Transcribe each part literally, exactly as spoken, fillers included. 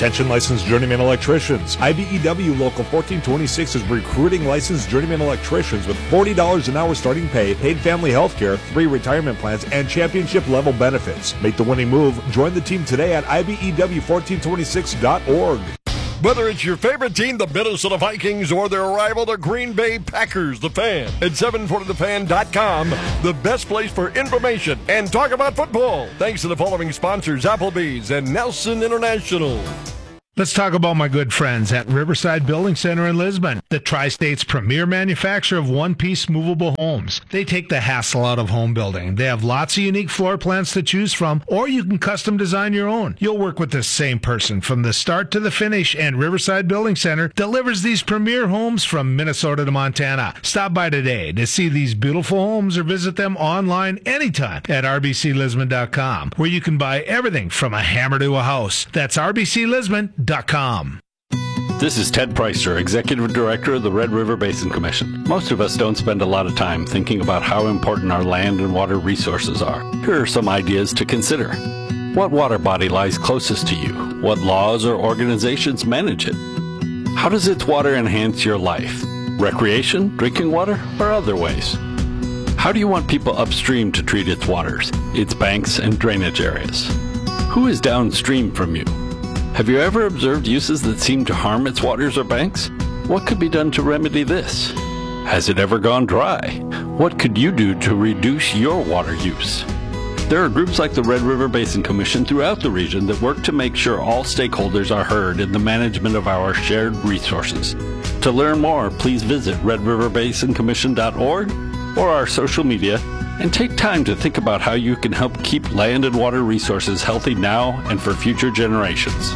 Attention licensed journeyman electricians. I B E W Local fourteen twenty-six is recruiting licensed journeyman electricians with forty dollars an hour starting pay, paid family health care, three retirement plans, and championship level benefits. Make the winning move. Join the team today at I B E W fourteen twenty-six dot org. Whether it's your favorite team, the Minnesota Vikings, or their rival, the Green Bay Packers, The Fan, at seven forty the fan dot com, the best place for information and talk about football. Thanks to the following sponsors, Applebee's and Nelson International. Let's talk about my good friends at Riverside Building Center in Lisbon, the Tri-State's premier manufacturer of one-piece movable homes. They take the hassle out of home building. They have lots of unique floor plans to choose from, or you can custom design your own. You'll work with the same person from the start to the finish, and Riverside Building Center delivers these premier homes from Minnesota to Montana. Stop by today to see these beautiful homes or visit them online anytime at R B C Lisbon dot com, where you can buy everything from a hammer to a house. That's R B C Lisbon dot com. This is Ted Preister, Executive Director of the Red River Basin Commission. Most of us don't spend a lot of time thinking about how important our land and water resources are. Here are some ideas to consider. What water body lies closest to you? What laws or organizations manage it? How does its water enhance your life? Recreation, drinking water, or other ways? How do you want people upstream to treat its waters, its banks and drainage areas? Who is downstream from you? Have you ever observed uses that seem to harm its waters or banks? What could be done to remedy this? Has it ever gone dry? What could you do to reduce your water use? There are groups like the Red River Basin Commission throughout the region that work to make sure all stakeholders are heard in the management of our shared resources. To learn more, please visit red river basin commission dot org or our social media, and take time to think about how you can help keep land and water resources healthy now and for future generations.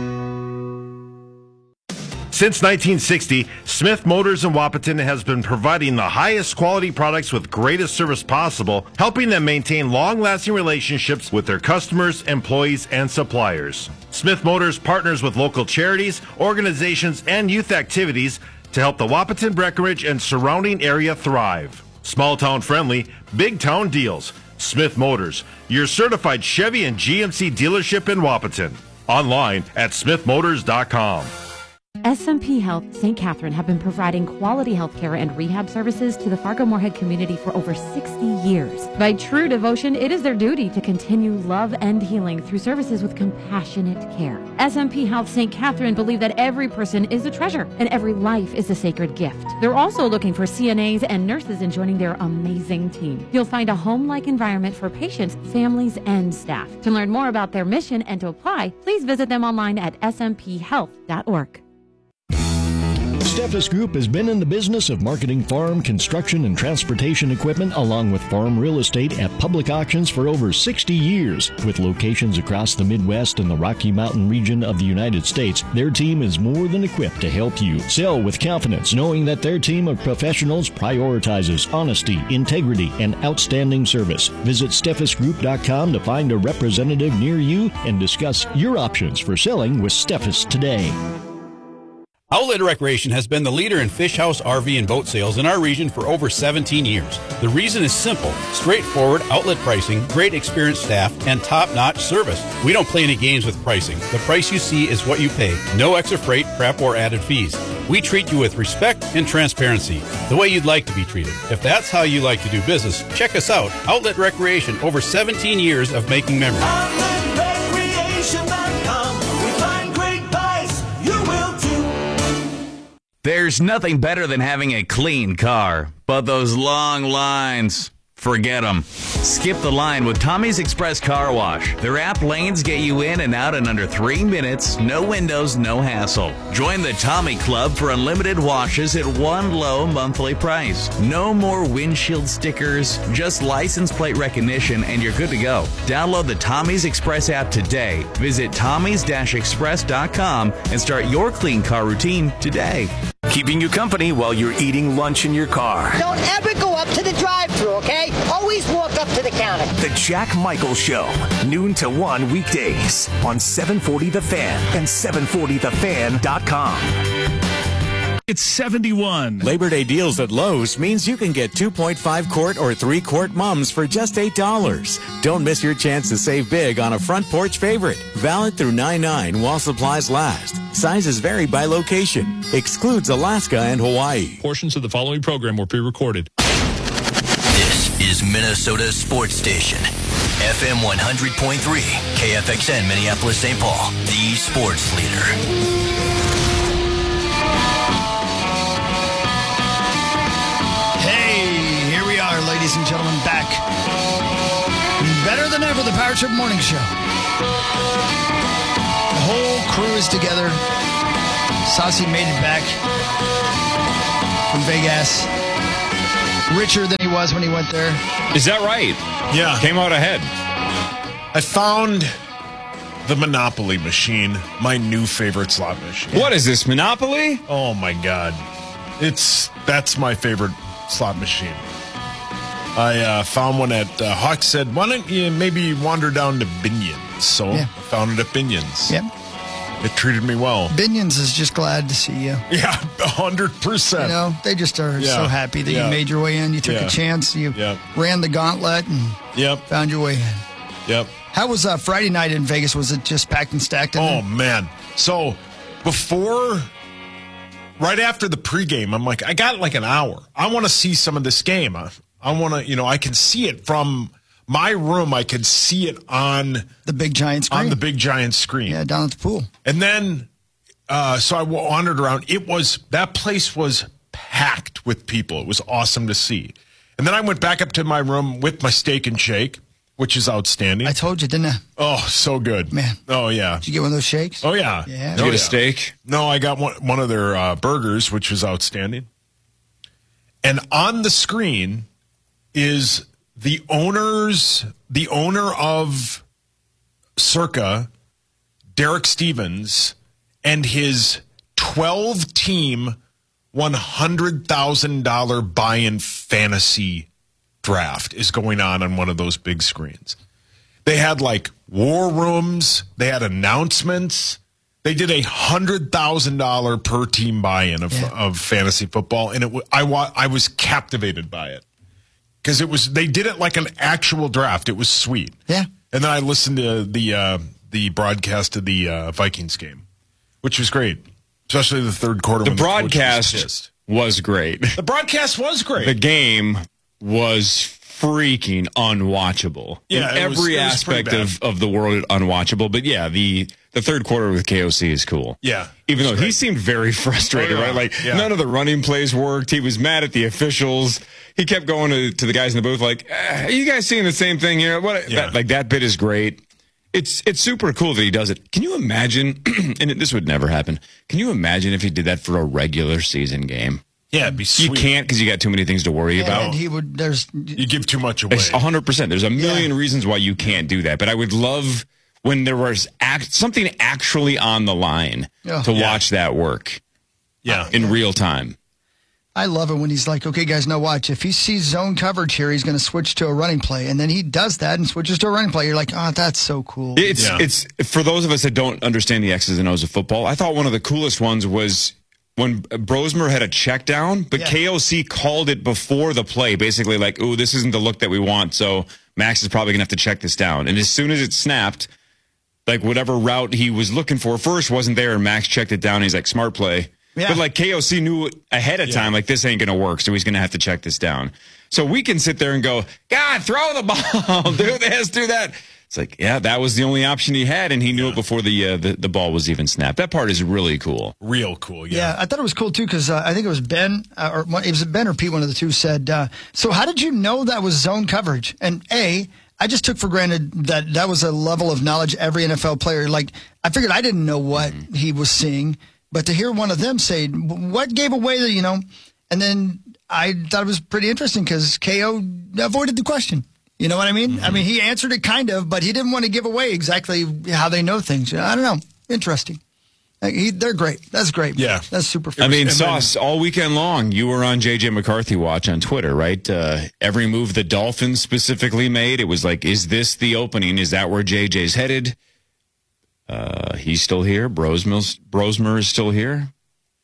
Since nineteen sixty, Smith Motors in Wahpeton has been providing the highest quality products with greatest service possible, helping them maintain long-lasting relationships with their customers, employees, and suppliers. Smith Motors partners with local charities, organizations, and youth activities to help the Wahpeton, Breckenridge, and surrounding area thrive. Small town friendly, big town deals. Smith Motors, your certified Chevy and G M C dealership in Wahpeton. Online at smith motors dot com. S M P Health Saint Catherine have been providing quality health care and rehab services to the Fargo-Moorhead community for over sixty years. By true devotion, it is their duty to continue love and healing through services with compassionate care. S M P Health Saint Catherine believe that every person is a treasure and every life is a sacred gift. They're also looking for C N As and nurses in joining their amazing team. You'll find a home-like environment for patients, families, and staff. To learn more about their mission and to apply, please visit them online at s m p health dot org. Steffes Group has been in the business of marketing farm, construction, and transportation equipment along with farm real estate at public auctions for over sixty years. With locations across the Midwest and the Rocky Mountain region of the United States, their team is more than equipped to help you sell with confidence, knowing that their team of professionals prioritizes honesty, integrity, and outstanding service. Visit steffes group dot com to find a representative near you and discuss your options for selling with Steffes today. Outlet Recreation has been the leader in fish house, R V, and boat sales in our region for over seventeen years. The reason is simple: straightforward outlet pricing, great experienced staff, and top-notch service. We don't play any games with pricing. The price you see is what you pay. No extra freight, prep, or added fees. We treat you with respect and transparency, the way you'd like to be treated. If that's how you like to do business, check us out. Outlet Recreation, over seventeen years of making memories. outlet recreation dot com. We find great buys. You will too. There's nothing better than having a clean car, but those long lines, forget them. Skip the line with Tommy's Express Car Wash. Their app lanes get you in and out in under three minutes, no windows, no hassle. Join the Tommy Club for unlimited washes at one low monthly price. No more windshield stickers, just license plate recognition, and you're good to go. Download the Tommy's Express app today. Visit tommys dash express dot com and start your clean car routine today. Keeping you company while you're eating lunch in your car. Don't ever go up to the drive-thru, okay? Always walk up to the counter. The Jack Michael Show, noon to one weekdays on seven forty The Fan and seven forty the fan dot com. it's seventy-one. Labor Day deals at Lowe's means you can get two point five quart or three quart mums for just eight dollars. Don't miss your chance to save big on a front porch favorite. Valid through nine nine while supplies last. Sizes vary by location. Excludes Alaska and Hawaii. Portions of the following program were pre-recorded. This is Minnesota's sports station. F M one hundred point three, K F X N, Minneapolis, Saint Paul, the sports leader. Hey, here we are, ladies and gentlemen, back. Better than ever, the Power Trip Morning Show. The whole crew is together. Saucy made it back from Vegas. Richer than he was when he went there. Is that right? Yeah. Came out ahead. I found the Monopoly machine, my new favorite slot machine. What is this, Monopoly? Oh, my God. It's That's my favorite slot machine. I uh, found one at, uh, Hawk said, why don't you maybe wander down to Binions? So yeah. I found it at Binions. Yep. It treated me well. Binions is just glad to see you. Yeah, one hundred percent. You know, they just are yeah. so happy that yeah. you made your way in. You took yeah. a chance. You yep. ran the gauntlet and yep. found your way in. Yep. How was uh, Friday night in Vegas? Was it just packed and stacked? In oh, there? man. So before, right after the pregame, I'm like, I got like an hour. I want to see some of this game. I, I want to, you know, I can see it from my room. I could see it on the big giant screen. On the big giant screen. Yeah, down at the pool. And then, uh, so I wandered around. It was, that place was packed with people. It was awesome to see. And then I went back up to my room with my steak and shake, which is outstanding. I told you, didn't I? Oh, so good. Man. Oh, yeah. Did you get one of those shakes? Oh, yeah. Yeah. Did you oh, get a yeah. steak? No, I got one, one of their uh, burgers, which was outstanding. And on the screen is the owners, the owner of Circa, Derek Stevens, and his twelve-team, one hundred thousand dollars buy-in fantasy draft is going on on one of those big screens. They had, like, war rooms. They had announcements. They did a one hundred thousand dollars per team buy-in of, yeah. of fantasy football, and it I, I was captivated by it. Because it was, they did it like an actual draft. It was sweet. Yeah. And then I listened to the uh, the broadcast of the uh, Vikings game, which was great, especially the third quarter. The when broadcast the coach was, was great. The broadcast was great. The game was freaking unwatchable. Yeah, in it every was, it was aspect of, of the world, unwatchable. But yeah, the the third quarter with K O C is cool. Yeah. Even though great. he seemed very frustrated, oh, yeah. right? Like, yeah. none of the running plays worked. He was mad at the officials. He kept going to, to the guys in the booth like, eh, are you guys seeing the same thing here? What? Yeah. That, like, that bit is great. It's it's super cool that he does it. Can you imagine, and this would never happen, can you imagine if he did that for a regular season game? Yeah, it'd be sweet. You can't because you got too many things to worry yeah, about. And he would, there's, you give too much away. one hundred percent. There's a million Yeah. reasons why you can't do that. But I would love when there was act, something actually on the line Oh. to Yeah. watch that work Yeah. in real time. I love it when he's like, okay, guys, now watch. If he sees zone coverage here, he's going to switch to a running play. And then he does that and switches to a running play. You're like, oh, that's so cool. It's Yeah. it's for those of us that don't understand the X's and O's of football. I thought one of the coolest ones was when Brosmer had a check down, but Yeah. K O C called it before the play, basically like, "Ooh, this isn't the look that we want." So Max is probably gonna have to check this down. And as soon as it snapped, like whatever route he was looking for first wasn't there, and Max checked it down. He's like, "Smart play." Yeah. But like K O C knew ahead of time, like this ain't gonna work, so he's gonna have to check this down. So we can sit there and go, God, throw the ball, do this, do that. It's like, yeah, that was the only option he had, and he knew it before the, uh, the the ball was even snapped. That part is really cool. Real cool, yeah. Yeah, I thought it was cool too because uh, I think it was Ben uh, or one- it was Ben or Pete. One of the two said, uh, "So how did you know that was zone coverage?" And A, I just took for granted that that was a level of knowledge every N F L player. Like I figured I didn't know what mm-hmm. he was seeing, but to hear one of them say, "What gave away the," you know, and then I thought it was pretty interesting because K O avoided the question. You know what I mean? Mm-hmm. I mean, he answered it kind of, but he didn't want to give away exactly how they know things. I don't know. Interesting. Like, he, they're great. That's great. Yeah. That's super fun. I mean, Sauce, all weekend long, you were on J J McCarthy Watch on Twitter, right? Uh, every move the Dolphins specifically made, it was like, is this the opening? Is that where J J's headed? Uh, he's still here. Brosmer, Brosmer is still here.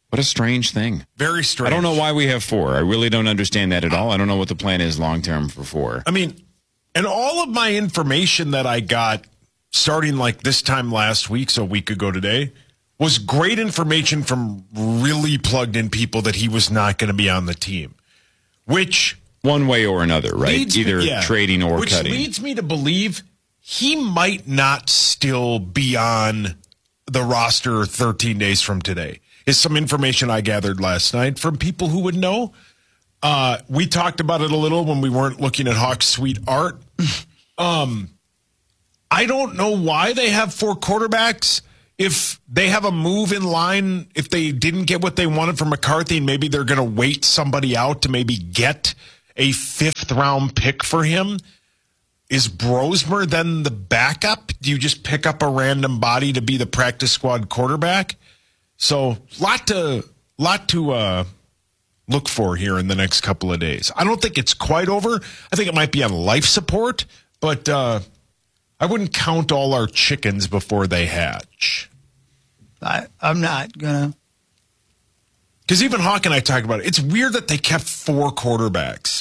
What a strange thing. Very strange. I don't know why we have four. I really don't understand that at all. I don't know what the plan is long term for four. I mean, and all of my information that I got starting like this time last week, so a week ago today, was great information from really plugged in people that he was not going to be on the team. Which one way or another, right? leads- Either yeah, trading or which cutting. leads me to believe he might not still be on the roster thirteen days from today. Is some information I gathered last night from people who would know. Uh, we talked about it a little when we weren't looking at Hawk's sweet art. um, I don't know why they have four quarterbacks. If they have a move in line, if they didn't get what they wanted from McCarthy, and maybe they're going to wait somebody out to maybe get a fifth round pick for him. Is Brosmer then the backup? Do you just pick up a random body to be the practice squad quarterback? So, lot to lot to uh, look for here in the next couple of days. I don't think it's quite over. I think it might be on life support, but uh, I wouldn't count all our chickens before they hatch. I, I'm not gonna. Because even Hawk and I talked about it. It's weird that they kept four quarterbacks.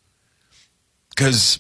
Because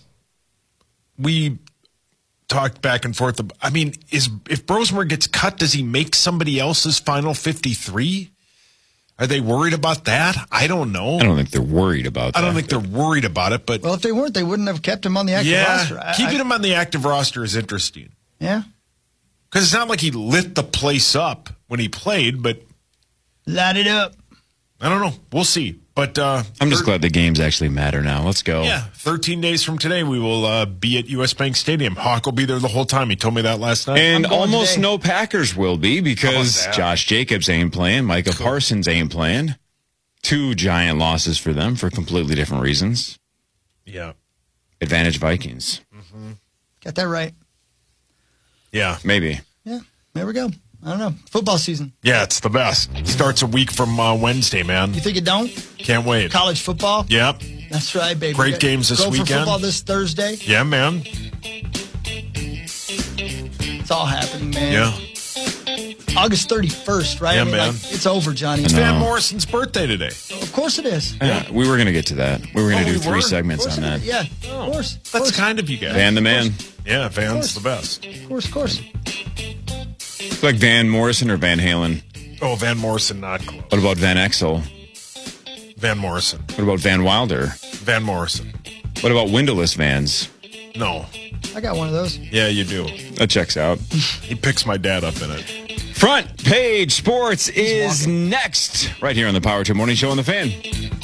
we talked back and forth. I mean, is if Brosmer gets cut, does he make somebody else's final fifty-three? Are they worried about that? I don't know. I don't think they're worried about that. I don't think they're worried about it, but Well, if they weren't, they wouldn't have kept him on the active yeah, roster. I- keeping I- him on the active roster is interesting. Yeah. Because it's not like he lit the place up when he played, but light it up. I don't know. We'll see. But uh, I'm just glad the games actually matter now. Let's go. yeah, thirteen days from today, we will uh, be at U S. Bank Stadium. Hawk will be there the whole time. He told me that last night. And I'm going almost today. no Packers will be because How about that? Josh Jacobs ain't playing. Micah Parsons ain't playing. Two giant losses for them for completely different reasons. Yeah. Advantage Vikings. Got that right. Yeah. Maybe. Yeah. There we go. I don't know. Football season. Yeah, it's the best. Starts a week from uh, Wednesday, man. You think it don't? Can't wait. College football. Yep. That's right, baby. Great games this Go weekend. for football this Thursday. Yeah, man. It's all happening, man. Yeah. August thirty-first, right? Yeah, I mean, man. Like, it's over, Johnny. It's I Van know. Morrison's birthday today. Of course it is. Yeah, we were going to get to that. We were going Oh, to do we three were? segments Of course on it that. is. Yeah, of course. Of That's course. kind of you guys. Van the man. Yeah, Van's the best. Of course, of course. Like Van Morrison or Van Halen? Oh, Van Morrison, not close. What about Van Exel? Van Morrison. What about Van Wilder? Van Morrison. What about windowless vans? No. I got one of those. Yeah, you do. That checks out. He picks my dad up in it. Front Page Sports is next, right here on the Power Trip Morning Show on the Fan.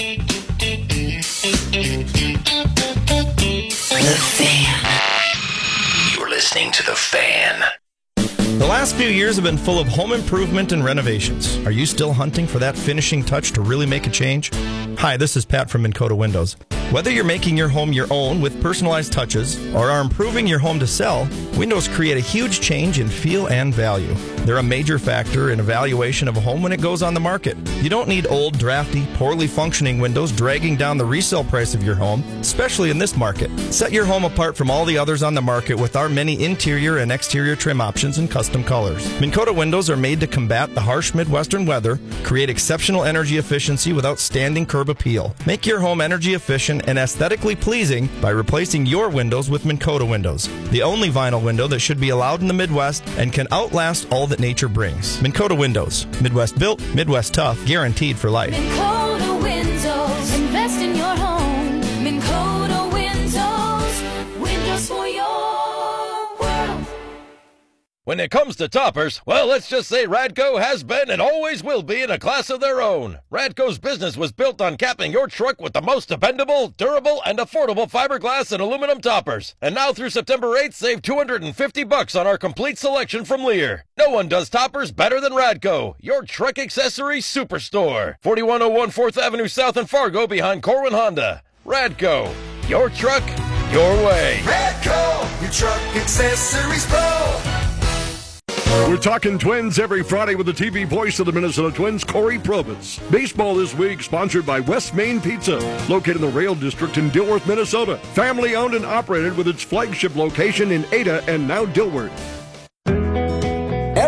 The Fan. You're listening to The Fan. The last few years have been full of home improvement and renovations. Are you still hunting for that finishing touch to really make a change? Hi, this is Pat from Minn Kota Windows. Whether you're making your home your own with personalized touches or are improving your home to sell, windows create a huge change in feel and value. They're a major factor in evaluation of a home when it goes on the market. You don't need old, drafty, poorly functioning windows dragging down the resale price of your home, especially in this market. Set your home apart from all the others on the market with our many interior and exterior trim options and custom colors. Minn Kota windows are made to combat the harsh Midwestern weather, create exceptional energy efficiency with outstanding curb appeal. Make your home energy efficient and aesthetically pleasing by replacing your windows with Minn Kota windows, the only vinyl window that should be allowed in the Midwest and can outlast all that nature brings. Minn Kota Windows, Midwest built, Midwest tough, guaranteed for life. Minn Kota Windows, invest in your home. Minn Kota Windows, windows for your world. When it comes to toppers, well, let's just say Radco has been and always will be in a class of their own. Radco's business was built on capping your truck with the most dependable, durable, and affordable fiberglass and aluminum toppers. And now through September eighth, save two hundred fifty bucks on our complete selection from Lear. No one does toppers better than Radco, your truck accessory superstore. forty-one oh one fourth Avenue South in Fargo behind Corwin Honda. Radco, your truck, your way. Radco, your truck accessories pro. We're talking Twins every Friday with the T V voice of the Minnesota Twins, Corey Probitz. Baseball this week sponsored by West Main Pizza, located in the Rail District in Dilworth, Minnesota. Family owned and operated with its flagship location in Ada and now Dilworth. Everyone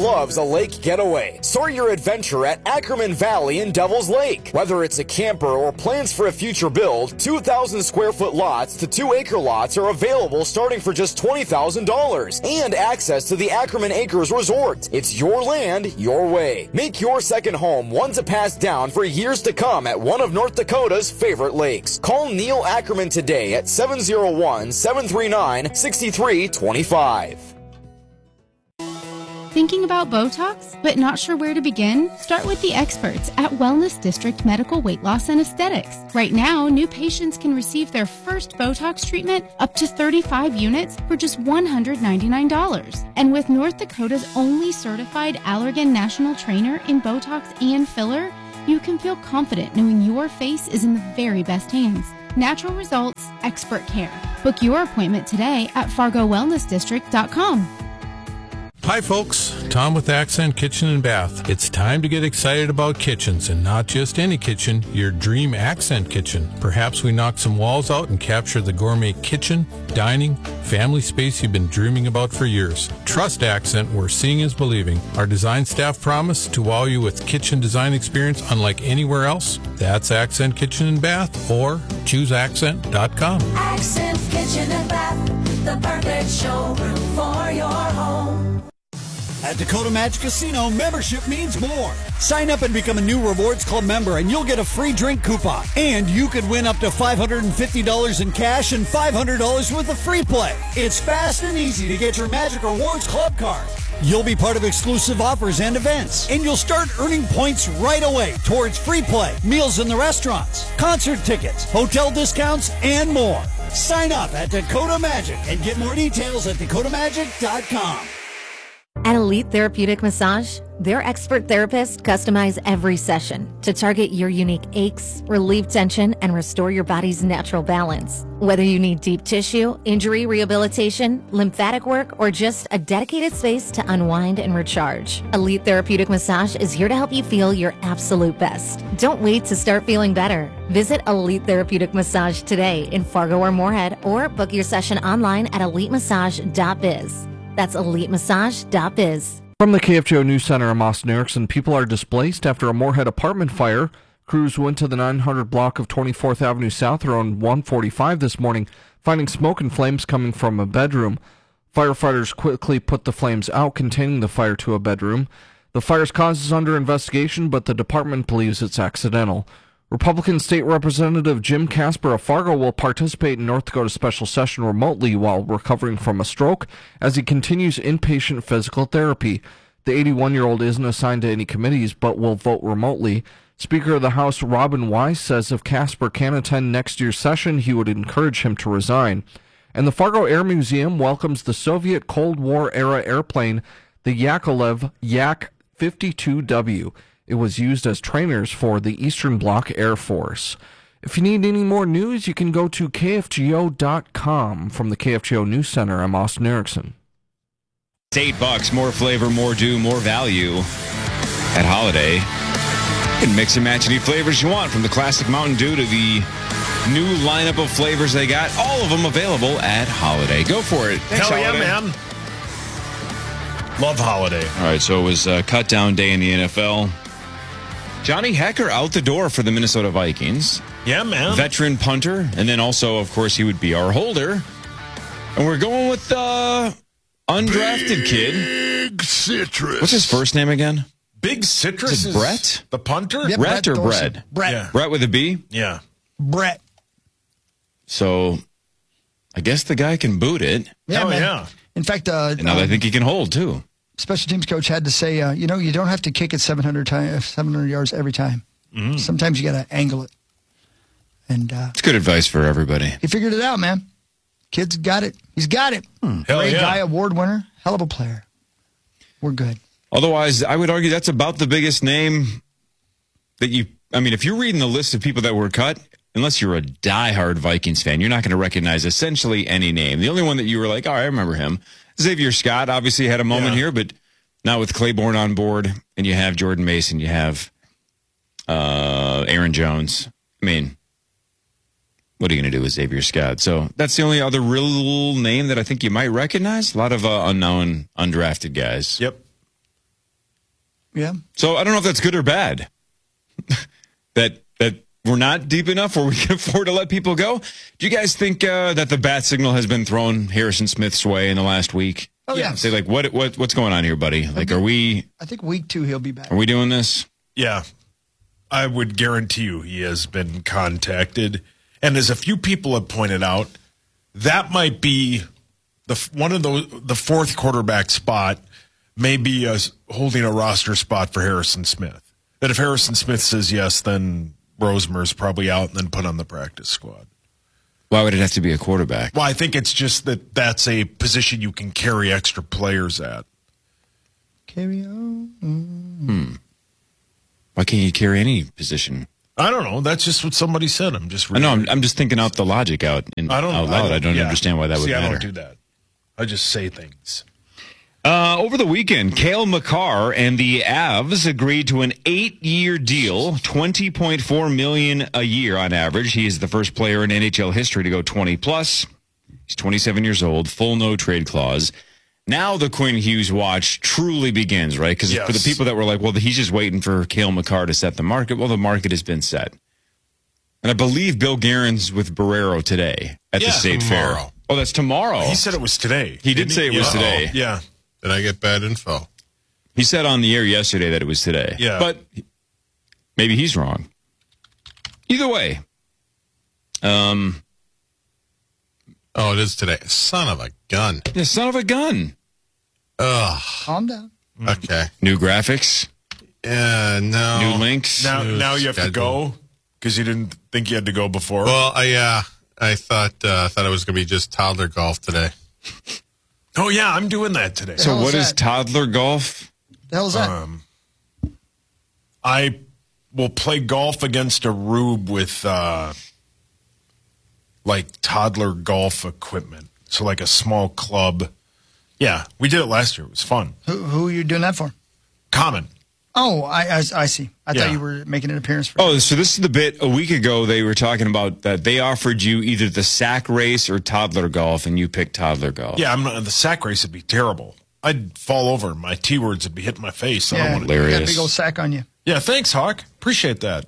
loves a lake getaway. Start your adventure at Ackerman Valley in Devil's Lake. Whether it's a camper or plans for a future build, two thousand square foot lots to two acre lots are available starting for just twenty thousand dollars. And access to the Ackerman Acres Resort. It's your land, your way. Make your second home one to pass down for years to come at one of North Dakota's favorite lakes. Call Neil Ackerman today at seven oh one, seven three nine, six three two five. Thinking about Botox, but not sure where to begin? Start with the experts at Wellness District Medical Weight Loss and Aesthetics. Right now, new patients can receive their first Botox treatment up to thirty-five units for just one hundred ninety-nine dollars. And with North Dakota's only certified Allergan National Trainer in Botox and filler, you can feel confident knowing your face is in the very best hands. Natural results, expert care. Book your appointment today at fargo wellness district dot com. Hi folks, Tom with Accent Kitchen and Bath. It's time to get excited about kitchens, and not just any kitchen, your dream Accent kitchen. Perhaps we knock some walls out and capture the gourmet kitchen, dining, family space you've been dreaming about for years. Trust Accent, where seeing is believing. Our design staff promise to wow you with kitchen design experience unlike anywhere else. That's Accent Kitchen and Bath, or choose accent dot com. Accent Kitchen and Bath, the perfect showroom for your home. At Dakota Magic Casino, membership means more. Sign up and become a new Rewards Club member, and you'll get a free drink coupon. And you could win up to five hundred fifty dollars in cash and five hundred dollars worth of free play. It's fast and easy to get your Magic Rewards Club card. You'll be part of exclusive offers and events, and you'll start earning points right away towards free play, meals in the restaurants, concert tickets, hotel discounts, and more. Sign up at Dakota Magic and get more details at dakota magic dot com. At Elite Therapeutic Massage, their expert therapists customize every session to target your unique aches, relieve tension, and restore your body's natural balance. Whether you need deep tissue, injury rehabilitation, lymphatic work, or just a dedicated space to unwind and recharge, Elite Therapeutic Massage is here to help you feel your absolute best. Don't wait to start feeling better. Visit Elite Therapeutic Massage today in Fargo or Moorhead, or book your session online at elite massage dot biz. That's elite massage dot biz. From the K F G O News Center, I'm Austin Erickson. People are displaced after a Moorhead apartment fire. Crews went to the nine hundred block of twenty-fourth Avenue South around one forty-five this morning, finding smoke and flames coming from a bedroom. Firefighters quickly put the flames out, containing the fire to a bedroom. The fire's cause is under investigation, but the department believes it's accidental. Republican State Representative Jim Casper of Fargo will participate in North Dakota special session remotely while recovering from a stroke as he continues inpatient physical therapy. The eighty-one-year-old isn't assigned to any committees but will vote remotely. Speaker of the House Robin Weiss says if Casper can attend next year's session, he would encourage him to resign. And the Fargo Air Museum welcomes the Soviet Cold War-era airplane, the Yakolev Yak fifty-two W. It was used as trainers for the Eastern Bloc Air Force. If you need any more news, you can go to K F G O dot com. From the K F G O News Center, I'm Austin Erickson. It's eight bucks, more flavor, more dew, more value at Holiday. You can mix and match any flavors you want, from the classic Mountain Dew to the new lineup of flavors they got. All of them available at Holiday. Go for it. Thanks, Hell yeah, Holiday. man. Love Holiday. All right, so it was a cut down day in the N F L. Johnny Hekker out the door for the Minnesota Vikings. Yeah, man. Veteran punter. And then also, of course, he would be our holder. And we're going with the uh, undrafted Big kid. Big Citrus. What's his first name again? Big Citrus is, is Brett? The punter? Yep, Brett, Brett or Dorsey. Brett? Brett. Yeah. Brett with a B? Yeah. Brett. So I guess the guy can boot it. Yeah, oh, man. yeah. In fact, uh, And now um, I think he can hold, too. special teams coach had to say, uh, you know, you don't have to kick it seven hundred, time, seven hundred yards every time. Mm. Sometimes you got to angle it. And uh, It's good advice for everybody. he figured it out, man. Kid's got it. He's got it. Hmm. Hell Great yeah. guy, award winner, hell of a player. We're good. Otherwise, I would argue that's about the biggest name that you, I mean, if you're reading the list of people that were cut, unless you're a diehard Vikings fan, you're not going to recognize essentially any name. The only one that you were like, oh, I remember him. Xavier Scott obviously had a moment Yeah. here, but now with Claiborne on board, and you have Jordan Mason, you have uh, Aaron Jones. I mean, what are you going to do with Xavier Scott? So that's the only other real name that I think you might recognize. A lot of uh, unknown, undrafted guys. Yep. Yeah. So I don't know if that's good or bad. that that we're not deep enough where we can afford to let people go. Do you guys think uh, that the bat signal has been thrown Harrison Smith's way in the last week? Oh, yeah. Say, like, what what what's going on here, buddy? Like, are we I think week two he'll be back. are we doing this? Yeah. I would guarantee you he has been contacted. And as a few people have pointed out, that might be the one of those, the fourth quarterback spot may be a, holding a roster spot for Harrison Smith. That if Harrison Smith says yes, then Rosemer's probably out and then put on the practice squad. Why would it have to be a quarterback? Well, I think it's just that that's a position you can carry extra players at. Carry on. Hmm. Why can't you carry any position? I don't know. That's just what somebody said. I'm just. I know. I'm, I'm just thinking out the logic out in, I don't, out loud. I don't, I don't yeah. understand why that would See, matter. I don't do that. I just say things. Uh, over the weekend, Cale Makar and the Avs agreed to an eight-year deal, twenty point four million dollars a year on average. He is the first player in N H L history to go twenty plus. He's twenty-seven years old, full no-trade clause. Now the Quinn Hughes watch truly begins, right? Because Yes. for the people that were like, well, he's just waiting for Cale Makar to set the market, well, the market has been set. And I believe Bill Guerin's with Barrero today at Yeah, the State Fair. tomorrow. Oh, that's tomorrow. He said it was today. He did didn't say it was Uh-oh. today. Yeah. Did I get bad info? He said on the air yesterday that it was today. Yeah. But maybe he's wrong. Either way. Um. Oh, it is today. Son of a gun. Yeah, son of a gun. Ugh. Calm down. Okay. New graphics. Yeah, no. New links. Now, New now you have to schedule. go because you didn't think you had to go before. Well, I uh, I thought uh, I thought it was going to be just toddler golf today. Oh yeah, I'm doing that today. So hell what is is that? toddler golf? The hell's that? Um, I will play golf against a rube with uh, like toddler golf equipment. So like a small club. Yeah, we did it last year. It was fun. who, who are you doing that for? Common. Oh, I, I, I see. I Yeah. thought you were making an appearance for Oh, so this is the bit a week ago they were talking about that they offered you either the sack race or toddler golf, and you picked toddler golf. Yeah, I'm not, the sack race would be terrible. I'd fall over. My T words would be hitting my face. I Yeah, don't want to. you got a Hilarious. big old sack on you. Yeah, thanks, Hawk. Appreciate that.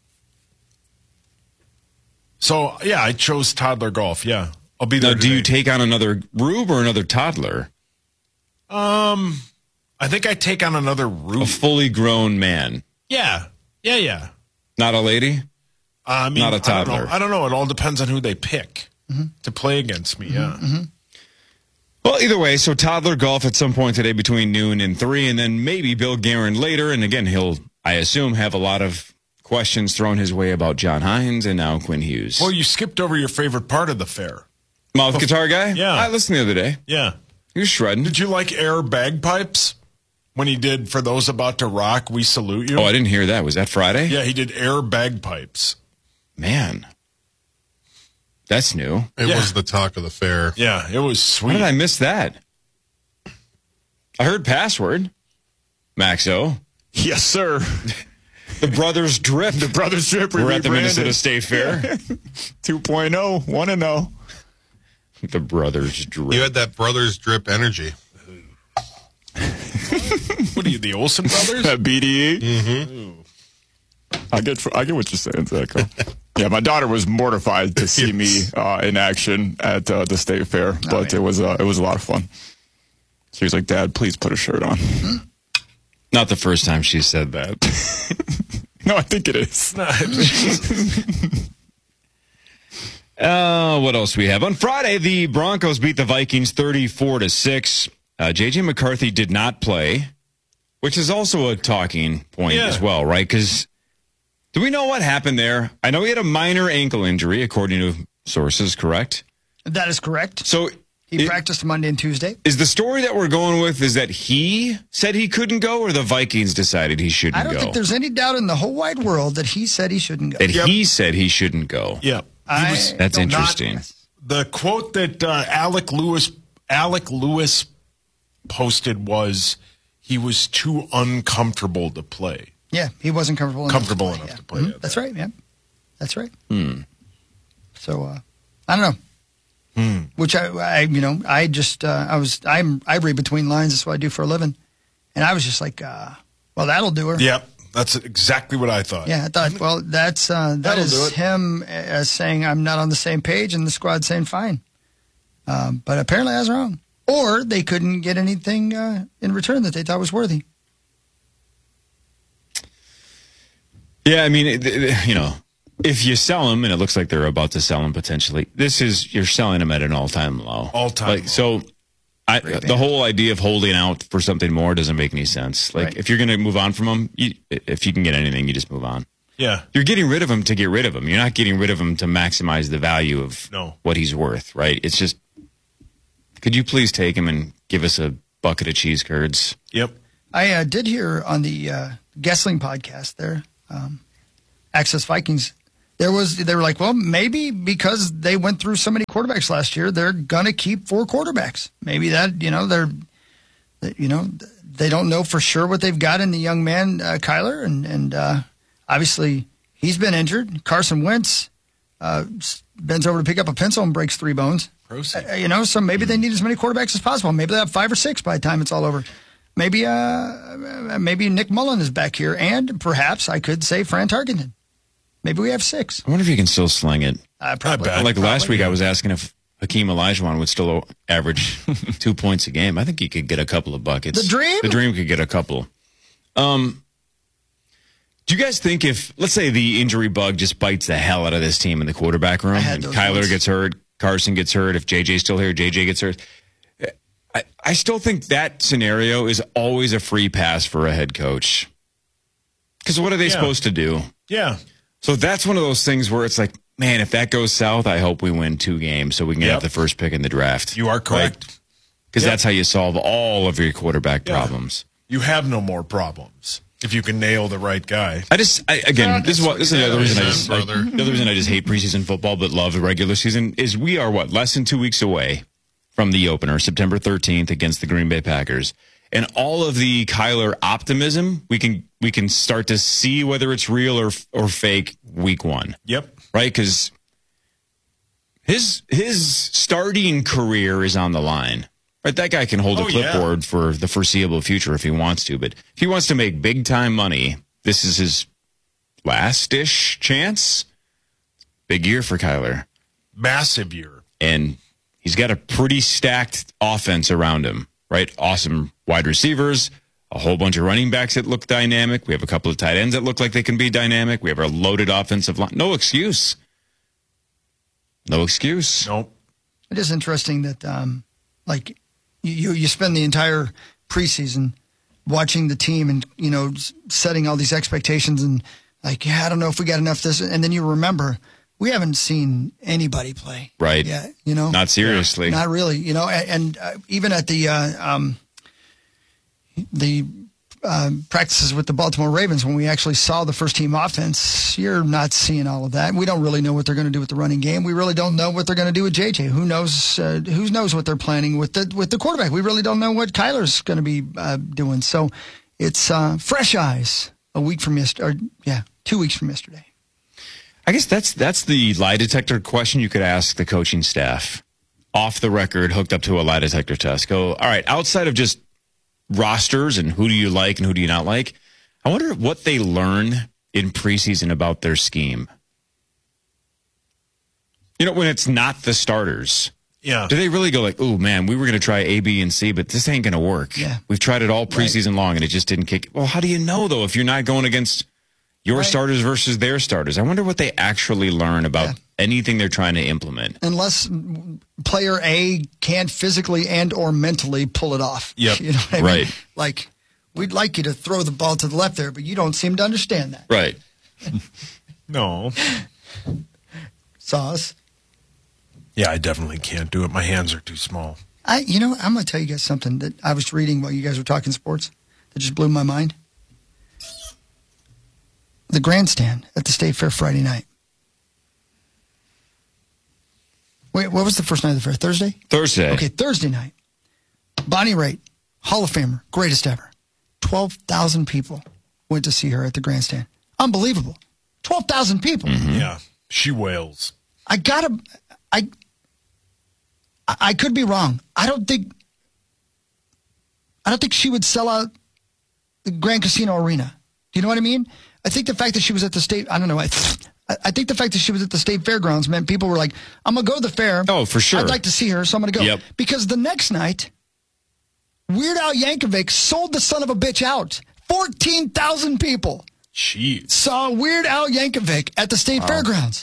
So yeah, I chose toddler golf. Yeah, I'll be there. Now, do you today. take on another rube or another toddler? Um, I think I take on another A rube. fully grown man, Yeah, yeah, yeah. not a lady? I mean, Not a I don't, toddler. know. I don't know. It all depends on who they pick to play against me. Yeah. Well, either way, so toddler golf at some point today between noon and three, and then maybe Bill Guerin later. And again, he'll, I assume, have a lot of questions thrown his way about John Hines and now Quinn Hughes. Well, you skipped over your favorite part of the fair. Mouth guitar guy? Yeah. I listened the other day. Yeah. He was shredding. Did you like air bagpipes when he did For Those About to Rock, We Salute You? Oh, I didn't hear that. Was that Friday? Yeah, he did air bagpipes. Man. That's new. It Yeah. was the talk of the fair. Yeah, it was sweet. Why did I miss that? I heard Password. Maxo. Yes, sir. The Brothers Drip. The Brothers Drip. We're at the rebranded. Minnesota State Fair. two point oh, one and oh. The Brothers Drip. You had that brothers drip energy. What are you, the Olsen brothers? That B D E. Mm-hmm. I get, I get what you're saying, Zacho. Yeah, my daughter was mortified to see me uh, in action at uh, the state fair, but it was uh, it was a lot of fun. She was like, "Dad, please put a shirt on." Not the first time she said that. No, I think it is. Uh, what else we have? On Friday, the Broncos beat the Vikings thirty-four to six. Uh, J J McCarthy did not play, which is also a talking point Yeah. as well, right? Because do we know what happened there? I know he had a minor ankle injury, according to sources, correct? That is correct. So He it- practiced Monday and Tuesday. is the story that we're going with is that he said he couldn't go, or the Vikings decided he shouldn't I don't go? think there's any doubt in the whole wide world that he said he shouldn't go. that he said he shouldn't go. Yeah. I was- That's don't- interesting. The quote that uh, Alec Lewis Alec Lewis posted was he was too uncomfortable to play. Yeah, he wasn't comfortable enough. Comfortable to play, enough yeah. to play. Mhm. That's right, yeah. That's right. Hmm. So, uh, I don't know. Hmm. Which I, I, you know, I just, uh, I was, I'm, I read between lines. That's what I do for a living. And I was just like, uh, Well, that'll do her. Yep, that's exactly what I thought. Yeah, I thought, well, that's uh, that That'll do is it. him uh, saying I'm not on the same page, and the squad saying fine. Um, but apparently I was wrong. Or they couldn't get anything uh, in return that they thought was worthy. Yeah, I mean, it- it- you know, if you sell them, and it looks like they're about to sell them potentially, this is, you're selling them at an all-time low. All-time like, low. So I, the whole idea of holding out for something more doesn't make any sense. Like, Right. if you're going to move on from them, you, if you can get anything, you just move on. Yeah. You're getting rid of him to get rid of him. You're not getting rid of him to maximize the value of No. what he's worth, right? It's just, could you please take him and give us a bucket of cheese curds? Yep. I uh, did hear on the uh, Gessling podcast there, um, Access Vikings, there was they were like, well, maybe because they went through so many quarterbacks last year, they're gonna keep four quarterbacks. Maybe that you know they're, that, you know, they don't know for sure what they've got in the young man uh, Kyler, and and uh, obviously he's been injured. Carson Wentz uh, bends over to pick up a pencil and breaks three bones. Uh, you know, so maybe they need as many quarterbacks as possible. Maybe they have five or six by the time it's all over. Maybe uh, maybe Nick Mullen is back here, and perhaps I could say Fran Tarkenton. Maybe we have six. I wonder if you can still sling it. Uh, probably. Like last Probably. week, I was asking if Hakeem Olajuwon would still average two points a game. I think he could get a couple of buckets. The Dream? The Dream could get a couple. Um, do you guys think if, let's say, the injury bug just bites the hell out of this team in the quarterback room, had and those Kyler ones. gets hurt, Carson gets hurt, if J J's still here, J J gets hurt, I, I still think that scenario is always a free pass for a head coach. Because what are they Yeah. supposed to do? Yeah. So that's one of those things where it's like, man, if that goes south, I hope we win two games so we can Yep. have the first pick in the draft. You are correct. Because Yep. that's how you solve all of your quarterback Yeah. problems. You have no more problems if you can nail the right guy. I just, I, again, Yeah, this is what this is the other reason I just, like, brother. the other reason I just hate preseason football but love the regular season is we are what less than two weeks away from the opener, September thirteenth against the Green Bay Packers, and all of the Kyler optimism we can we can start to see whether it's real or or fake week one. Yep. Right? Because his his starting career is on the line. Right? That guy can hold Oh, a yeah. clipboard for the foreseeable future if he wants to. But if he wants to make big time money, this is his last-ish chance. Big year for Kyler. Massive year. And he's got a pretty stacked offense around him, right? Awesome wide receivers, a whole bunch of running backs that look dynamic. We have a couple of tight ends that look like they can be dynamic. We have a loaded offensive line. No excuse. No excuse. Nope. It is interesting that, um, like, you you spend the entire preseason watching the team and, you know, s- setting all these expectations and, like, yeah, I don't know if we got enough this. And then you remember, we haven't seen anybody play. Right. Yeah, you know? Not seriously. Not really, you know, and, and uh, even at the uh, um, the uh, practices with the Baltimore Ravens, when we actually saw the first team offense, you're not seeing all of that. We don't really know what they're going to do with the running game. We really don't know what they're going to do with J J. Who knows? Uh, who knows what they're planning with the with the quarterback? We really don't know what Kyler's going to be uh, doing. So it's uh, fresh eyes. A week from yesterday, or yeah, two weeks from yesterday. I guess that's that's the lie detector question you could ask the coaching staff. Off the record, hooked up to a lie detector test. Go, all right, outside of just rosters and who do you like and who do you not like, I wonder what they learn in preseason about their scheme. You know, when it's not the starters. Yeah. Do they really go like, oh, man, we were going to try A, B, and C, but this ain't going to work. Yeah. We've tried it all preseason long, and it just didn't kick. Well, how do you know, though, if you're not going against your Right. starters versus their starters? I wonder what they actually learn about anything they're trying to implement. Unless player A can't physically and or mentally pull it off. Yep. You know what I mean? Right. Like, we'd like you to throw the ball to the left there, but you don't seem to understand that. Right. No. Sauce. Yeah, I definitely can't do it. My hands are too small. I, you know, I'm going to tell you guys something that I was reading while you guys were talking sports that just blew my mind. The grandstand at the State Fair Friday night. Wait, what was the first night of the fair? Thursday? Thursday. Okay, Thursday night. Bonnie Raitt, Hall of Famer, greatest ever. twelve thousand people went to see her at the grandstand. Unbelievable. twelve thousand people. Yeah. She wails. I gotta, I, I I could be wrong. I don't think, I don't think she would sell out the Grand Casino Arena. Do you know what I mean? I think the fact that she was at the state, I don't know. I, I think the fact that she was at the state fairgrounds meant people were like, I'm going to go to the fair. Oh, for sure. I'd like to see her, so I'm going to go. Yep. Because the next night, Weird Al Yankovic sold the son of a bitch out. fourteen thousand people Jeez. saw Weird Al Yankovic at the state Wow. fairgrounds.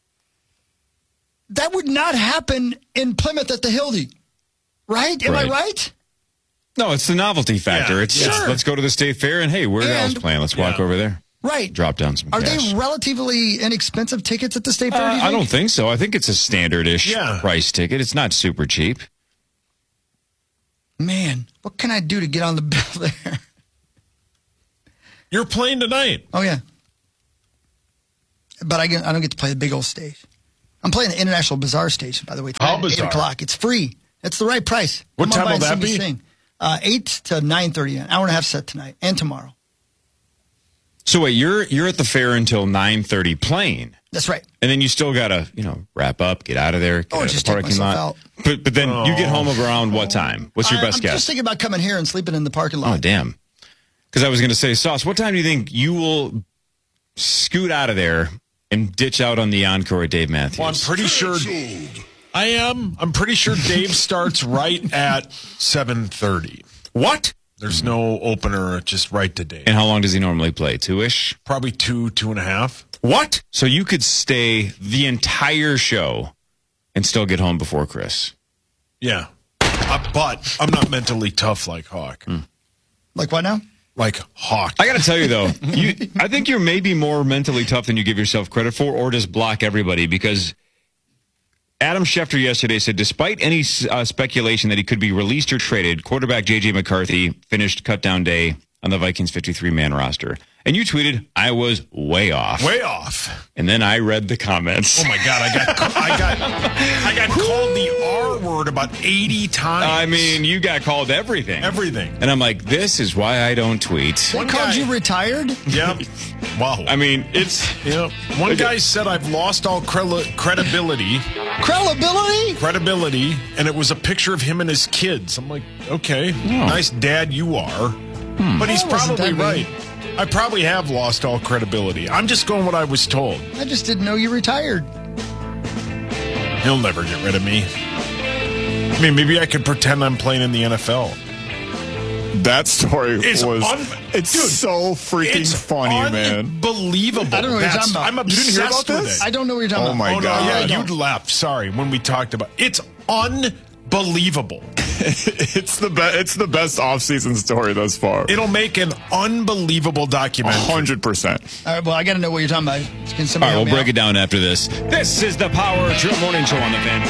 That would not happen in Plymouth at the Hildy. Right? Am Right. I right? No, it's the novelty factor. Yeah, it's sure. just, let's go to the state fair and, hey, Weird Al's And- playing. Let's walk Yeah. over there. Right. Drop down some Are cash. they relatively inexpensive tickets at the state fair? Uh, do you I think? don't think so. I think it's a standard-ish Yeah. price ticket. It's not super cheap. Man, what can I do to get on the bill there? You're playing tonight. Oh, yeah. But I, get, I don't get to play the big old stage. I'm playing the International Bazaar station, by the way. How tonight at bizarre? eight o'clock. It's free. It's the right price. What Come on time by will and see that me be? Sing. Uh, eight to nine thirty, an hour and a half set tonight and tomorrow. So wait, you're you're at the fair until nine thirty playing. That's right. And then you still got to, you know, wrap up, get out of there, get Oh, out of just the take parking myself lot. out. But but then you get Oh. home around what time? What's your I- best I'm guess? just thinking about coming here and sleeping in the parking lot. Oh, damn. Because I was going to say, Sauce, what time do you think you will scoot out of there and ditch out on the encore at Dave Matthews? Well, I'm pretty sure I am. I'm pretty sure Dave starts right at seven thirty. What? There's no opener, just right to Dave. And how long does he normally play? Two-ish? Probably two, two and a half. What? So you could stay the entire show and still get home before Chris. Yeah. Uh, but I'm not mentally tough like Hawk. Like what now? Like Hawk. I got to tell you, though, you, I think you're maybe more mentally tough than you give yourself credit for, or just block everybody, because Adam Schefter yesterday said, despite any uh, speculation that he could be released or traded, quarterback J J McCarthy finished cutdown day on the Vikings fifty-three man roster. And you tweeted, I was way off. Way off. And then I read the comments. Oh my God, I got I got I got called the R word about eighty times. I mean, you got called everything. Everything. And I'm like, this is why I don't tweet. They called you retired? Yep. Wow. I mean, it's... Yep. One guy said I've lost all cre- credibility. Credibility? Credibility. And it was a picture of him and his kids. I'm like, okay, nice dad you are. Hmm. But he's That wasn't probably that right. I probably have lost all credibility. I'm just going what I was told. I just didn't know you retired. He'll never get rid of me. I mean, maybe I could pretend I'm playing in the N F L. That story It's was un- it's Dude, so freaking it's funny, man. Unbelievable. I don't know what you're That's- talking about. I'm You obsessed didn't hear about with this? it. I don't know what you're talking Oh about. my Oh, no, God. yeah, I you don't. left. Sorry, when we talked about it's unbelievable. It's the best. It's the best off-season story thus far. It'll make an unbelievable A documentary. hundred percent. All right, well, I got to know what you're talking about. Can All somebody right, help we'll me break it down after this. This is the Power Trip Morning Show on the Fan.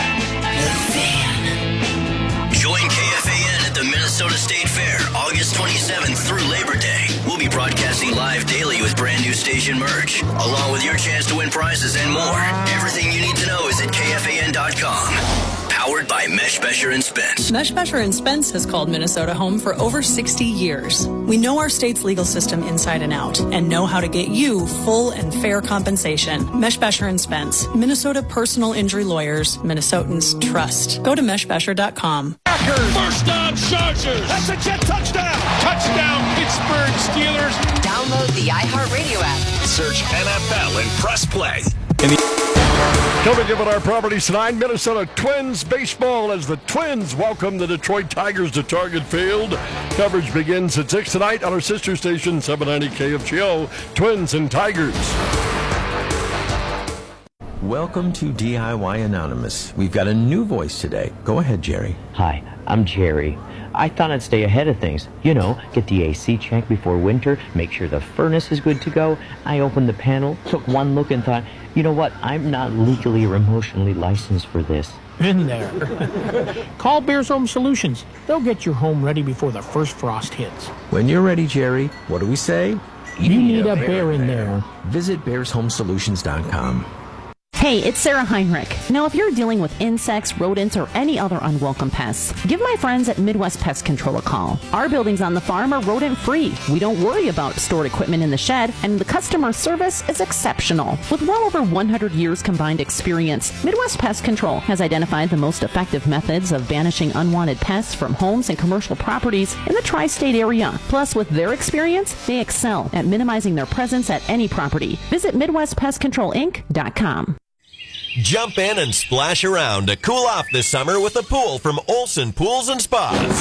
Join K F A N at the Minnesota State Fair, August twenty-seventh through Labor Day. We'll be broadcasting live daily with brand new station merch, along with your chance to win prizes and more. Everything you need to know is at K F A N dot com. Powered by Mesh Besher and Spence. Mesh Besher and Spence has called Minnesota home for over sixty years. We know our state's legal system inside and out and know how to get you full and fair compensation. Mesh Besher and Spence, Minnesota personal injury lawyers, Minnesotans trust. Go to mesh besher dot com. First down, Chargers. That's a jet touchdown. Touchdown, Pittsburgh Steelers. Download the iHeartRadio app. Search N F L and press play. Coming up on our properties tonight, Minnesota Twins baseball as the Twins welcome the Detroit Tigers to Target Field. Coverage begins at six tonight on our sister station, seven ninety K F G O, Twins and Tigers. Welcome to D I Y Anonymous. We've got a new voice today. Go ahead, Jerry. Hi, I'm Jerry. I thought I'd stay ahead of things. You know, get the A C checked before winter, make sure the furnace is good to go. I opened the panel, took one look and thought, you know what, I'm not legally or emotionally licensed for this. In there. Call Bears Home Solutions. They'll get your home ready before the first frost hits. When you're ready, Jerry, what do we say? You need a bear in there. Visit bears home solutions dot com. Hey, it's Sarah Heinrich. Now, if you're dealing with insects, rodents, or any other unwelcome pests, give my friends at Midwest Pest Control a call. Our buildings on the farm are rodent-free. We don't worry about stored equipment in the shed, and the customer service is exceptional. With well over one hundred years combined experience, Midwest Pest Control has identified the most effective methods of banishing unwanted pests from homes and commercial properties in the tri-state area. Plus, with their experience, they excel at minimizing their presence at any property. Visit Midwest Pest Control Inc dot com. Jump in and splash around to cool off this summer with a pool from Olson Pools and Spas.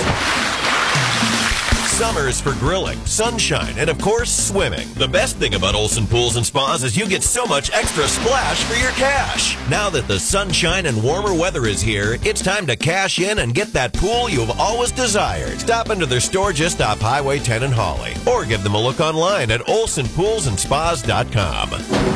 Summer is for grilling, sunshine, and of course, swimming. The best thing about Olson Pools and Spas is you get so much extra splash for your cash. Now that the sunshine and warmer weather is here, it's time to cash in and get that pool you've always desired. Stop into their store just off Highway ten in Hawley, or give them a look online at olson pools and spas dot com.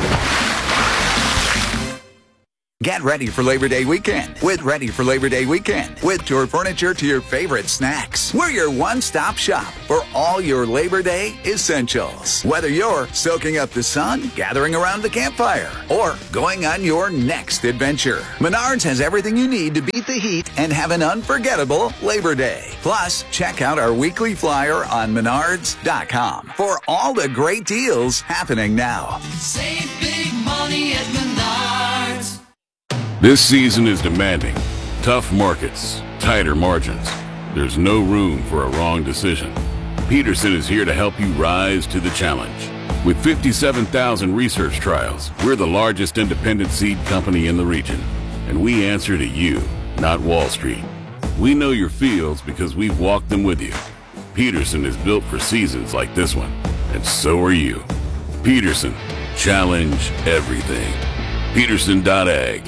Get ready for Labor Day weekend with Ready for Labor Day weekend with Tour Furniture to your favorite snacks. We're your one-stop shop for all your Labor Day essentials. Whether you're soaking up the sun, gathering around the campfire, or going on your next adventure, Menards has everything you need to beat the heat and have an unforgettable Labor Day. Plus, check out our weekly flyer on menards dot com for all the great deals happening now. Save big money at Menards. This season is demanding. Tough markets, tighter margins. There's no room for a wrong decision. Peterson is here to help you rise to the challenge. With fifty-seven thousand research trials, we're the largest independent seed company in the region. And we answer to you, not Wall Street. We know your fields because we've walked them with you. Peterson is built for seasons like this one, and so are you. Peterson, challenge everything. Peterson dot ag.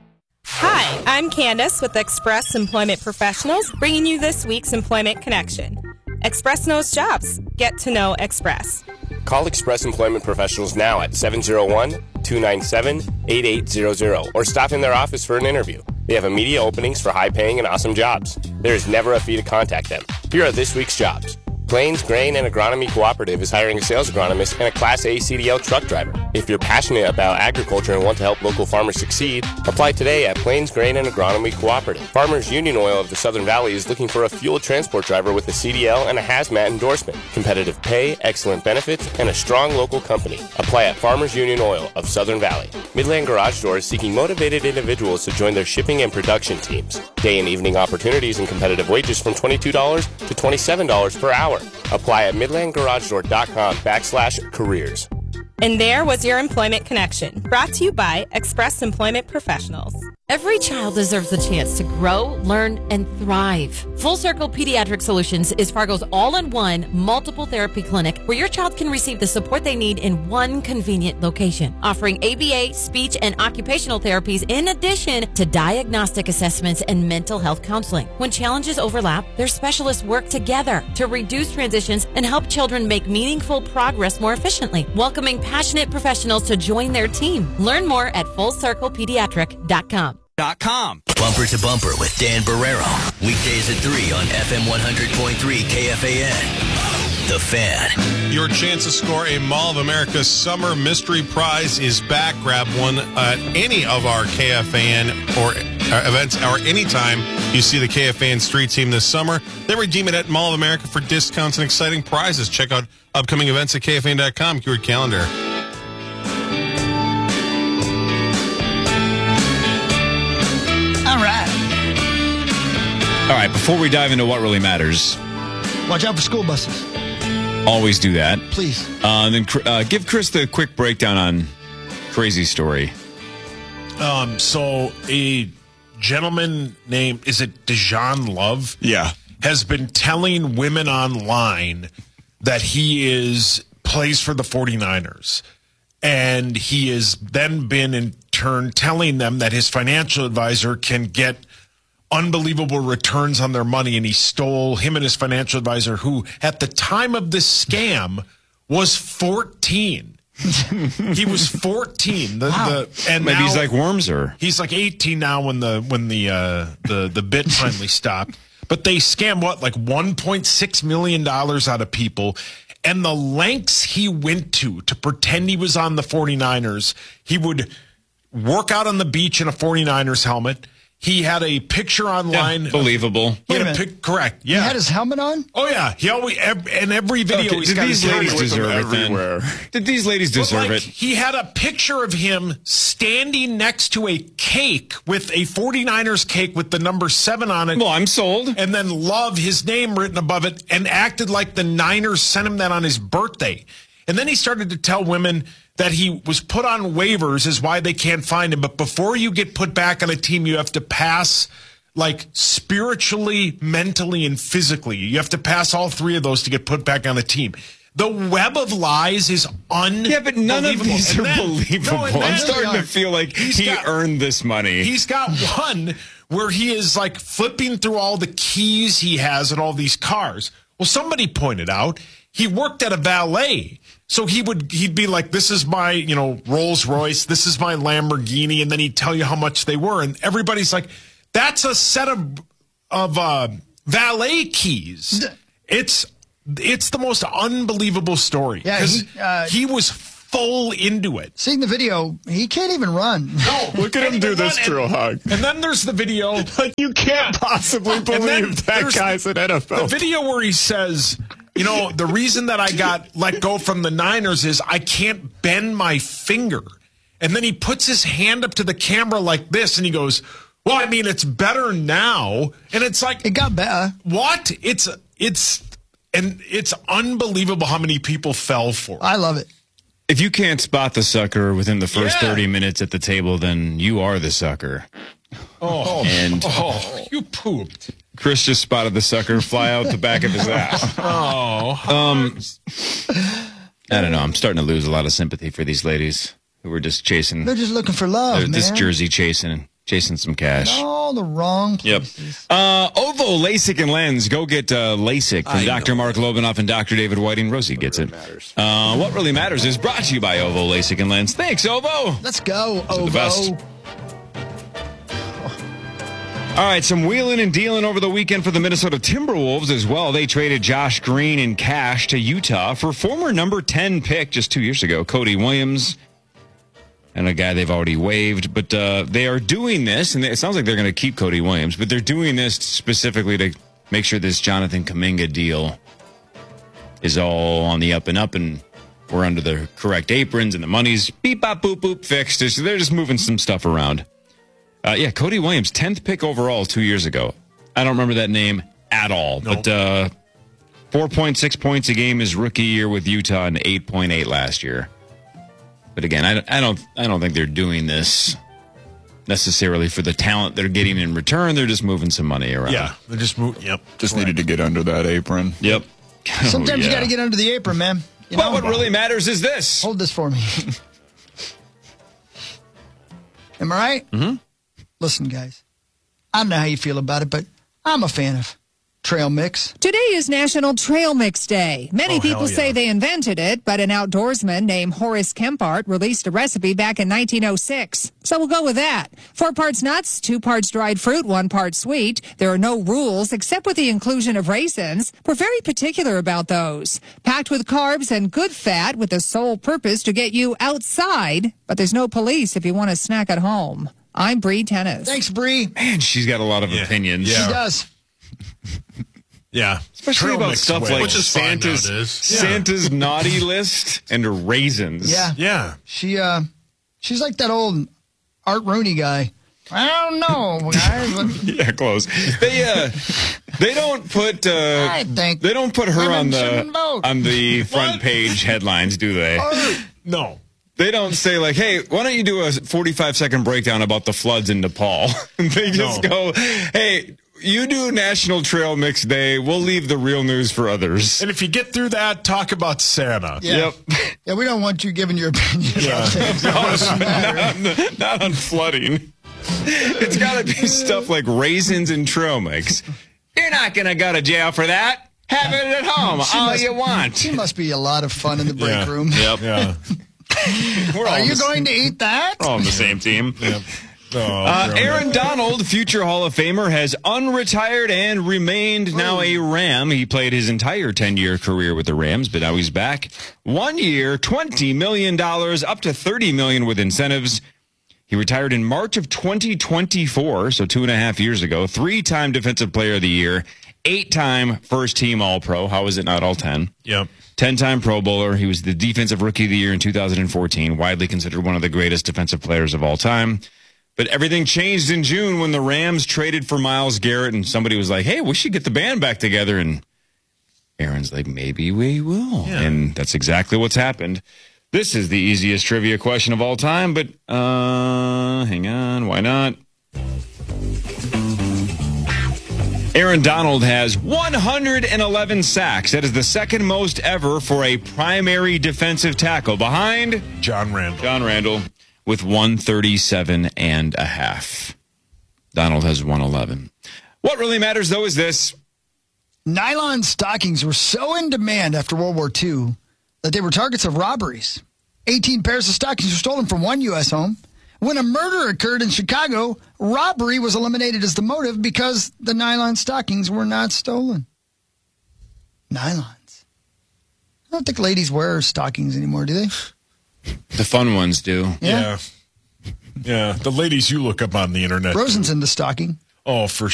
Hi, I'm Candace with Express Employment Professionals, bringing you this week's Employment Connection. Express knows jobs. Get to know Express. Call Express Employment Professionals now at seven oh one, two nine seven, eight eight zero zero or stop in their office for an interview. They have immediate openings for high-paying and awesome jobs. There is never a fee to contact them. Here are this week's jobs. Plains Grain and Agronomy Cooperative is hiring a sales agronomist and a Class A C D L truck driver. If you're passionate about agriculture and want to help local farmers succeed, apply today at Plains Grain and Agronomy Cooperative. Farmers Union Oil of the Southern Valley is looking for a fuel transport driver with a C D L and a hazmat endorsement. Competitive pay, excellent benefits, and a strong local company. Apply at Farmers Union Oil of Southern Valley. Midland Garage Door is seeking motivated individuals to join their shipping and production teams. Day and evening opportunities and competitive wages from twenty-two dollars to twenty-seven dollars per hour. Apply at midland garage door dot com backslash careers. And there was your Employment Connection, brought to you by Express Employment Professionals. Every child deserves the chance to grow, learn, and thrive. Full Circle Pediatric Solutions is Fargo's all-in-one multiple therapy clinic where your child can receive the support they need in one convenient location, offering A B A, speech, and occupational therapies in addition to diagnostic assessments and mental health counseling. When challenges overlap, their specialists work together to reduce transitions and help children make meaningful progress more efficiently, welcoming passionate professionals to join their team. Learn more at full circle pediatric dot com. Com. Bumper to Bumper with Dan Barrero. Weekdays at three on F M one hundred point three K F A N. The Fan. Your chance to score a Mall of America Summer Mystery Prize is back. Grab one at any of our K F A N or uh, events or anytime you see the K F A N Street Team this summer. They redeem it at Mall of America for discounts and exciting prizes. Check out upcoming events at K F A N dot com. Keyword calendar. All right. All right, before we dive into what really matters, watch out for school buses. Always do that. Please. Uh, and then uh, give Chris the quick breakdown on Crazy Story. Um, so a gentleman named, is it Dejan Love? Yeah. Has been telling women online that he is plays for the forty-niners. And he has then been in turn telling them that his financial advisor can get unbelievable returns on their money. And he stole him and his financial advisor, who at the time of this scam was fourteen. He was fourteen. The, Wow. the, and Maybe now, he's like Wormser. He's like eighteen now when the when the uh, the the bit finally stopped. But they scam what, like one point six million dollars out of people. And the lengths he went to to pretend he was on the forty-niners, he would work out on the beach in a 49ers helmet. He had a picture online. Yeah, believable. He had Wait a a pic- correct. Yeah. He had his helmet on? Oh, yeah. He always, in every video, Okay, he's did got these his ladies helmet with him deserve it everywhere. then? Did these ladies But, deserve like, it? He had a picture of him standing next to a cake with a 49ers cake with the number seven on it. Well, I'm sold. And then Love, his name written above it, and acted like the Niners sent him that on his birthday. And then he started to tell women that he was put on waivers is why they can't find him. But before you get put back on a team, you have to pass, like, spiritually, mentally, and physically. You have to pass all three of those to get put back on a team. The web of lies is unbelievable. Yeah, but none of these And are then- believable. no, and I'm then- starting to feel like He's he got- earned this money. He's got one where he is like flipping through all the keys he has in all these cars. Well, somebody pointed out he worked at a valet. So he would he'd be like, this is my, you know, Rolls Royce, this is my Lamborghini, and then he'd tell you how much they were. And everybody's like, that's a set of of uh, valet keys. It's it's the most unbelievable story. Yeah, because he, uh, he was full into it. Seeing the video, he can't even run. No, Look at him do this drill hug. And then there's the video. Like, you can't possibly And then believe that there's guy's an N F L. The video where he says, you know, the reason that I got let go from the Niners is I can't bend my finger. And then he puts his hand up to the camera like this and he goes, well, I mean, it's better now. And it's like, it got better. What? It's, it's, and it's unbelievable how many people fell for it. I love it. If you can't spot the sucker within the first Yeah. thirty minutes at the table, then you are the sucker. Oh, And oh, you pooped. Chris just spotted the sucker fly out the back of his ass. Oh. Um, I don't know. I'm starting to lose a lot of sympathy for these ladies who were just chasing. They're just looking for love, man. This jersey chasing, chasing some cash. All the wrong Yep. Uh, Ovo, LASIK, and Lens. Go get uh, LASIK from I Doctor know. Mark Lobanoff and Doctor David Whiting. Rosie gets it. Uh, what really matters is brought to you by Ovo, LASIK, and Lens. Thanks, Ovo. Let's go, Those are Ovo. the best. All right, some wheeling and dealing over the weekend for the Minnesota Timberwolves as well. They traded Josh Green in cash to Utah for former number ten pick just two years ago, Cody Williams, and a guy they've already waived. But uh, they are doing this, and it sounds like they're going to keep Cody Williams, but they're doing this specifically to make sure this Jonathan Kuminga deal is all on the up and up, and we're under the correct aprons, and the money's beep, bop, boop, boop, fixed. So they're just moving some stuff around. Uh, yeah, Cody Williams, tenth pick overall two years ago. I don't remember that name at all, Nope. but uh, four point six points a game his rookie year with Utah and eight point eight last year. But again, I, I don't I don't think they're doing this necessarily for the talent they're getting in return. They're just moving some money around. Yeah, they just moved. Yep. Just needed to get under that apron. Yep. Sometimes Oh, you yeah. got to get under the apron, man. You But know? what really matters is this. Hold this for me. Am I right? Mm-hmm. Listen, guys, I don't know how you feel about it, but I'm a fan of trail mix. Today is National Trail Mix Day. Many Oh, people hell say yeah. they invented it, but an outdoorsman named Horace Kempart released a recipe back in nineteen oh six. So we'll go with that. Four parts nuts, two parts dried fruit, one part sweet. There are no rules except with the inclusion of raisins. We're very particular about those. Packed with carbs and good fat with the sole purpose to get you outside, but there's no police if you want to snack at home. I'm Bree Tennis. Thanks, Bree. Man, she's got a lot of Yeah. opinions. Yeah. She does. Yeah. Especially Trail about mix stuff way. like Which is fine Santa's, nowadays. Santa's naughty list and raisins. Yeah. Yeah. She, uh, she's like that old Art Rooney guy. I don't know, guys. but- Yeah, close. They uh, they don't put uh, I think they don't put her women on shouldn't the vote. on the front What? page headlines, do they? No. They don't say like, "Hey, why don't you do a forty-five second breakdown about the floods in Nepal?" They just No. go, "Hey, you do National Trail Mix Day. We'll leave the real news for others." And if you get through that, talk about Santa. Yeah. Yep. Yeah, we don't want you giving your opinion about things. that doesn't matter. not, on- not on flooding. It's got to be stuff like raisins and trail mix. You're not going to go to jail for that. Have it at home, She all must- you want. She must be a lot of fun in the break Yeah. room. Yep. Yeah. We're all Are on you the- going to eat that? we're all on the same team. Yep. Oh, Uh, Trail Aaron mix. Donald, future Hall of Famer, has unretired and remained now a Ram. He played his entire ten-year career with the Rams, but now he's back. One year, twenty million dollars, up to thirty million dollars with incentives. He retired in March of twenty twenty-four, so two and a half years ago. Three-time Defensive Player of the Year, eight-time first-team All-Pro. How is it not all ten? Yep. ten-time Pro Bowler. He was the Defensive Rookie of the Year in two thousand fourteen, widely considered one of the greatest defensive players of all time. But everything changed in June when the Rams traded for Myles Garrett, and somebody was like, hey, we should get the band back together. And Aaron's like, maybe we will. Yeah. And that's exactly what's happened. This is the easiest trivia question of all time, but uh, hang on, why not? Aaron Donald has one hundred eleven sacks. That is the second most ever for a primary defensive tackle, behind John Randall. John Randall with one thirty-seven and a half. Donald has one eleven. What really matters, though, is this. Nylon stockings were so in demand after World War Two that they were targets of robberies. eighteen pairs of stockings were stolen from one U S home. When a murder occurred in Chicago, robbery was eliminated as the motive because the nylon stockings were not stolen. Nylons. I don't think ladies wear stockings anymore, do they? The fun ones do. Yeah. Yeah. yeah. The ladies you look up on the internet. Rosen's into stocking. Oh, for